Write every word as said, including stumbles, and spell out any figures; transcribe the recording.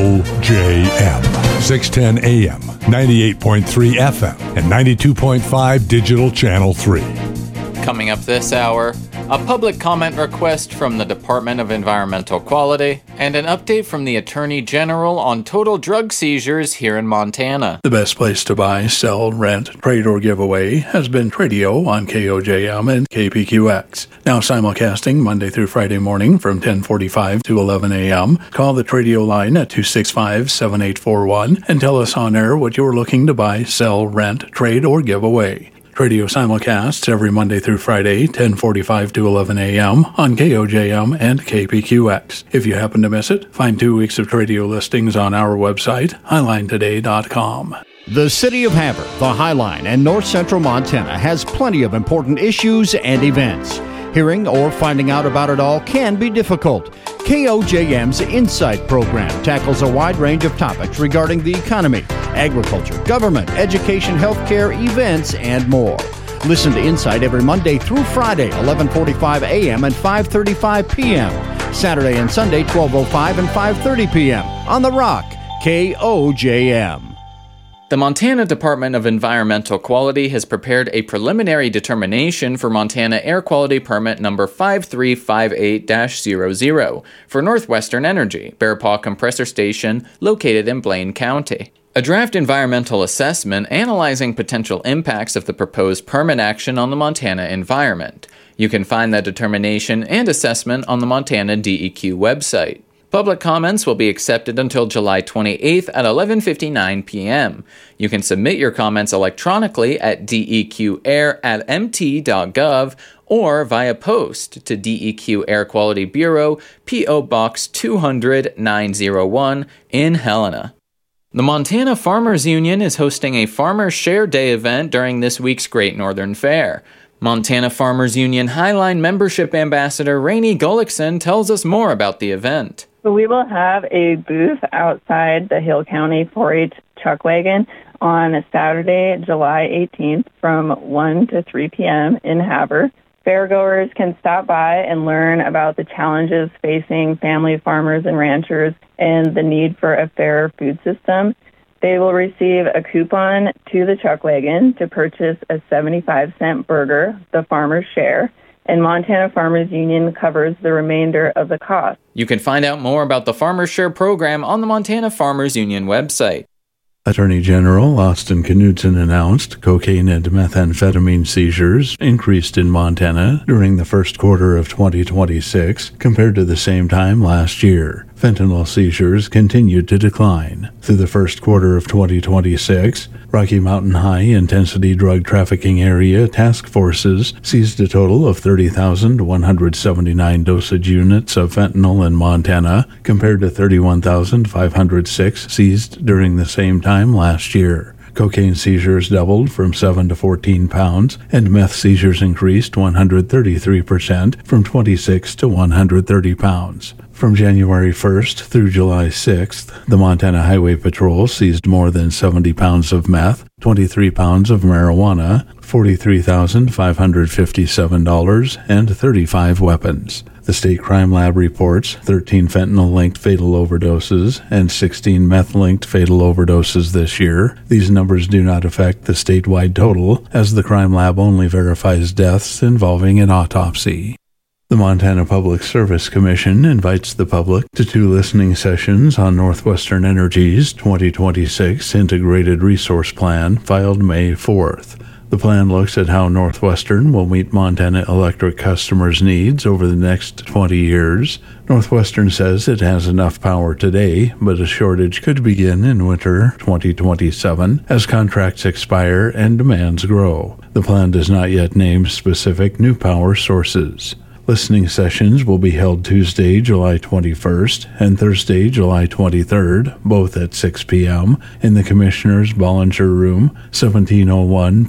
O J M, six ten A M, ninety-eight point three F M, and ninety-two point five Digital Channel three. Coming up this hour, a public comment request from the Department of Environmental Quality, and an update from the Attorney General on total drug seizures here in Montana. The best place to buy, sell, rent, trade, or give away has been Tradio on K O J M and K P Q X. Now simulcasting Monday through Friday morning from ten forty-five to eleven A M. Call the Tradio line at two six five, seven eight four one and tell us on air what you're looking to buy, sell, rent, trade, or give away. Radio simulcasts every Monday through Friday, ten forty-five to eleven A M on K O J M and K P Q X. If you happen to miss it, find two weeks of Tradio listings on our website, highline today dot com. The City of Havre, the Highline, and North Central Montana has plenty of important issues and events. Hearing or finding out about it all can be difficult. K O J M's Insight program tackles a wide range of topics regarding the economy, agriculture, government, education, healthcare, events, and more. Listen to Insight every Monday through Friday, eleven forty-five A M and five thirty-five P M Saturday and Sunday, twelve oh five and five thirty P M on The Rock, K O J M. The Montana Department of Environmental Quality has prepared a preliminary determination for Montana Air Quality Permit number five three five eight dash zero zero for Northwestern Energy, Bear Paw Compressor Station, located in Blaine County. A draft environmental assessment analyzing potential impacts of the proposed permit action on the Montana environment. You can find that determination and assessment on the Montana D E Q website. Public comments will be accepted until July twenty-eighth at eleven fifty-nine P M You can submit your comments electronically at deqair at m t dot gov or via post to D E Q Air Quality Bureau, P O Box two hundred, nine oh one in Helena. The Montana Farmers Union is hosting a Farmers Share Day event during this week's Great Northern Fair. Montana Farmers Union Highline Membership Ambassador Rainey Gullickson tells us more about the event. So we will have a booth outside the Hill County four H Chuck Wagon on Saturday, July eighteenth from one to three P M in Havre. Fairgoers can stop by and learn about the challenges facing family farmers and ranchers and the need for a fair food system. They will receive a coupon to the Chuck Wagon to purchase a seventy-five cent burger, the Farmer's Share, and Montana Farmers Union covers the remainder of the cost. You can find out more about the Farmer's Share program on the Montana Farmers Union website. Attorney General Austin Knudsen announced cocaine and methamphetamine seizures increased in Montana during the first quarter of twenty twenty-six compared to the same time last year. Fentanyl seizures continued to decline. Through the first quarter of twenty twenty-six, Rocky Mountain High Intensity Drug Trafficking Area task forces seized a total of thirty thousand one hundred seventy-nine dosage units of fentanyl in Montana, compared to thirty-one thousand five hundred six seized during the same time last year. Cocaine seizures doubled from seven to fourteen pounds, and meth seizures increased one hundred thirty-three percent from twenty-six to one hundred thirty pounds. From January first through July sixth, the Montana Highway Patrol seized more than seventy pounds of meth, twenty-three pounds of marijuana, forty-three thousand five hundred fifty-seven dollars, and thirty-five weapons. The State Crime Lab reports thirteen fentanyl-linked fatal overdoses and sixteen meth-linked fatal overdoses this year. These numbers do not affect the statewide total, as the Crime Lab only verifies deaths involving an autopsy. The Montana Public Service Commission invites the public to two listening sessions on Northwestern Energy's twenty twenty-six Integrated Resource Plan, filed May fourth. The plan looks at how Northwestern will meet Montana electric customers' needs over the next twenty years. Northwestern says it has enough power today, but a shortage could begin in winter twenty twenty-seven as contracts expire and demands grow. The plan does not yet name specific new power sources. Listening sessions will be held Tuesday, July twenty-first and Thursday, July twenty-third, both at six P M in the Commissioner's Bollinger Room, seventeen oh one